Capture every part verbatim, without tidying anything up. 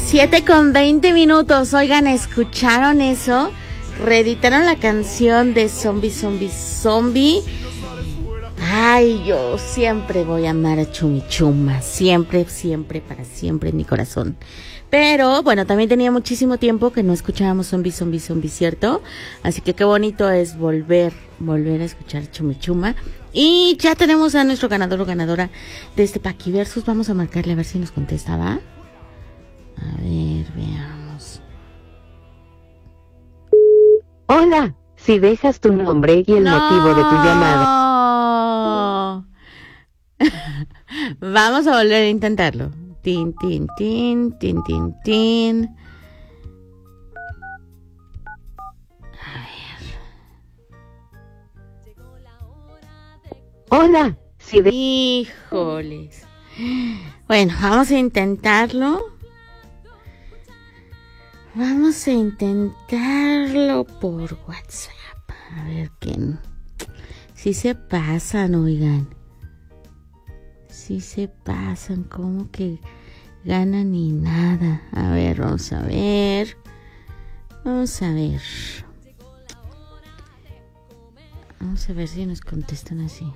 siete con veinte minutos. Oigan, ¿escucharon eso? Reeditaron la canción de Zombie, Zombie, Zombie. Ay, yo siempre voy a amar a Chumichuma. Siempre, siempre, para siempre en mi corazón. Pero, bueno, también tenía muchísimo tiempo que no escuchábamos Zombie, Zombie, Zombie, ¿cierto? Así que qué bonito es volver, volver a escuchar Chumichuma. Y ya tenemos a nuestro ganador o ganadora de este Paquiversus. Vamos a marcarle a ver si nos contesta, ¿va? A ver, veamos. Hola, si dejas tu nombre y el no. motivo de tu llamada. Vamos a volver a intentarlo. Tin, tin, tin, tin, tin, tin. A ver. Hola, si de... Híjoles. Bueno, vamos a intentarlo. Vamos a intentarlo por WhatsApp. A ver quién. Si se pasan, oigan. Si se pasan, como que ganan ni nada. A ver, vamos a ver. Vamos a ver. Vamos a ver si nos contestan así.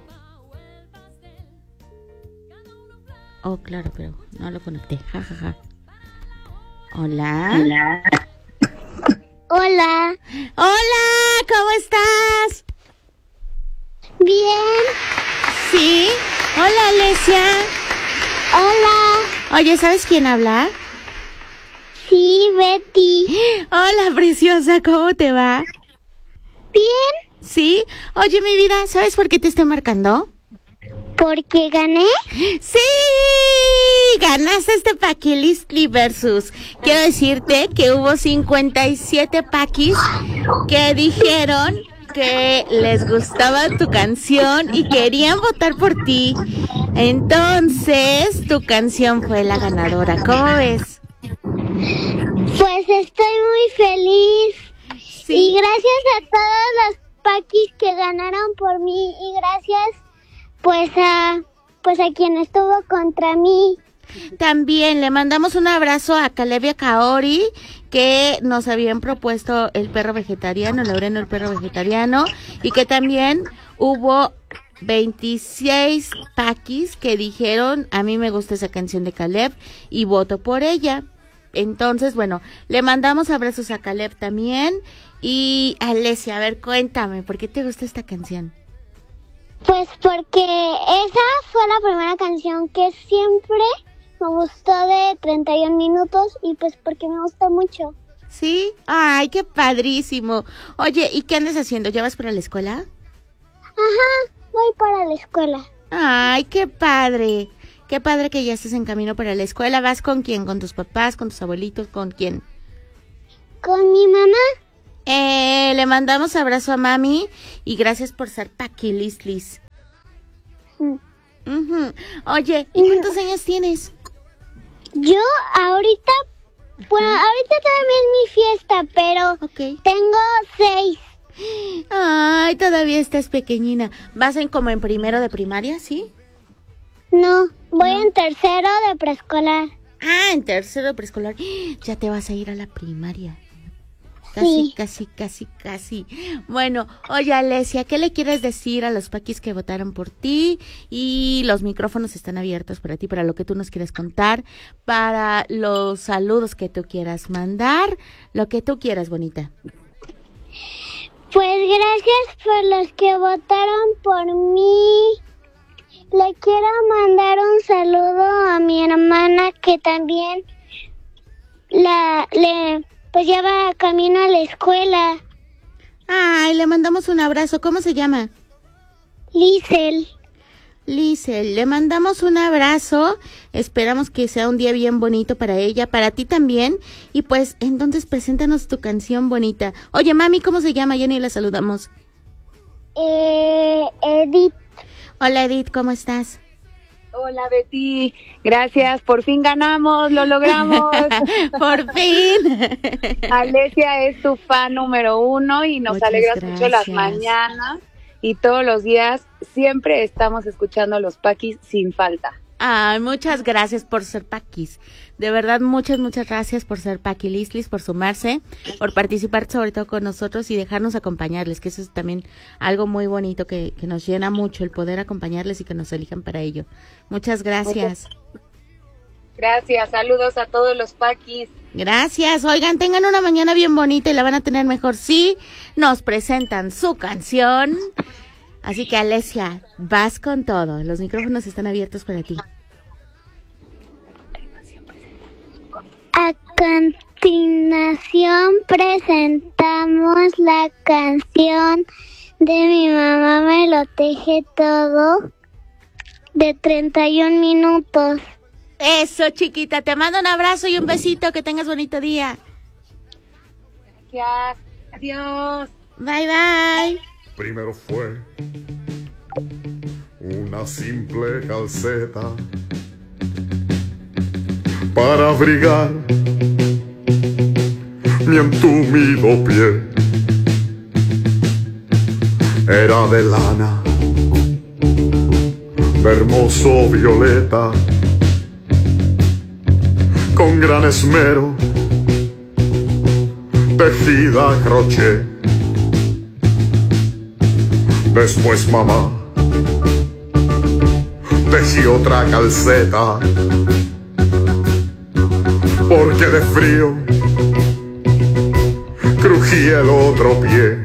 Oh, claro, pero no lo conecté. Ja, ja, ja. Hola. Hola. Hola. Hola, ¿cómo estás? Bien. ¿Sí? Hola, Alesia. Hola. Oye, ¿sabes quién habla? Sí, Betty. Hola, preciosa, ¿cómo te va? Bien. ¿Sí? Oye, mi vida, ¿sabes por qué te estoy marcando? ¿Porque gané? ¡Sí! Ganaste este Paquilistli versus. Quiero decirte que hubo cincuenta y siete paquis que dijeron que les gustaba tu canción y querían votar por ti. Entonces, tu canción fue la ganadora. ¿Cómo ves? Pues estoy muy feliz. Sí. Y gracias a todos los paquis que ganaron por mí y gracias pues a pues a quien estuvo contra mí. También le mandamos un abrazo a Caleb y a Kaori, que nos habían propuesto el perro vegetariano, Loreno el perro vegetariano, y que también hubo veintiséis paquis que dijeron, a mí me gusta esa canción de Caleb y voto por ella. Entonces, bueno, le mandamos abrazos a Caleb también. Y Alesia, a ver, cuéntame, ¿por qué te gusta esta canción? Pues porque esa fue la primera canción que siempre me gustó de treinta y un minutos y pues porque me gustó mucho. ¿Sí? Ay, qué padrísimo. Oye, ¿y qué andas haciendo? ¿Ya vas para la escuela? Ajá, voy para la escuela. Ay, qué padre. Qué padre que ya estés en camino para la escuela. ¿Vas con quién? ¿Con tus papás? ¿Con tus abuelitos? ¿Con quién? Con mi mamá. Eh, le mandamos abrazo a mami y gracias por ser Paquilistlis. Mm. Uh-huh. Oye, ¿y cuántos años tienes? Yo ahorita, bueno, uh-huh. ahorita todavía es mi fiesta, pero okay. tengo seis. Ay, todavía estás pequeñina. ¿Vas en como en primero de primaria, sí? No, voy no. en tercero de preescolar. Ah, en tercero de preescolar. Ya te vas a ir a la primaria. Casi, sí. casi, casi, casi. Bueno, oye, Alesia, ¿qué le quieres decir a los paquis que votaron por ti? Y los micrófonos están abiertos para ti, para lo que tú nos quieras contar, para los saludos que tú quieras mandar, lo que tú quieras, bonita. Pues gracias por los que votaron por mí. Le quiero mandar un saludo a mi hermana que también la le... pues ya va camino a la escuela. Ay, le mandamos un abrazo. ¿Cómo se llama? Liesel. Liesel, le mandamos un abrazo. Esperamos que sea un día bien bonito para ella, para ti también. Y pues, entonces, preséntanos tu canción bonita. Oye, mami, ¿cómo se llama? Ya ni la saludamos. Eh, Edith. Hola, Edith, ¿cómo estás? Hola, Betty. Gracias. Por fin ganamos. Lo logramos. Por fin. Alesia es tu fan número uno y nos Muchas alegras gracias. mucho las mañanas. Y todos los días siempre estamos escuchando a los paquis sin falta. Ay, muchas gracias por ser paquis. De verdad, muchas, muchas gracias por ser paquilislis, por sumarse, por participar sobre todo con nosotros y dejarnos acompañarles, que eso es también algo muy bonito que, que nos llena mucho, el poder acompañarles y que nos elijan para ello. Muchas gracias. Gracias, saludos a todos los paquis. Gracias, oigan, tengan una mañana bien bonita y la van a tener mejor si nos presentan su canción. Así que, Alesia, vas con todo. Los micrófonos están abiertos para ti. A continuación presentamos la canción de Mi mamá me lo teje todo de treinta y un minutos. Eso, chiquita, te mando un abrazo y un besito, que tengas bonito día. Gracias, adiós. Bye, bye. Primero fue una simple calceta para abrigar mi entumido pie. Era de lana, de hermoso violeta, con gran esmero, tejida a crochet. Después mamá tejí otra calceta, porque de frío crujía el otro pie.